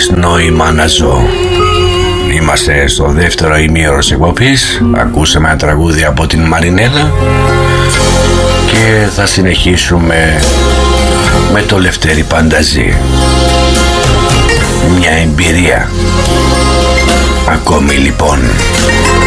έχεις νόημα να ζω. Είμαστε στο δεύτερο ημίωρο της εκπομπής. Ακούσαμε ένα τραγούδι από την Μαρινέλα και θα συνεχίσουμε με το Λευτέρη Πανταζή. Μια εμπειρία ακόμη λοιπόν.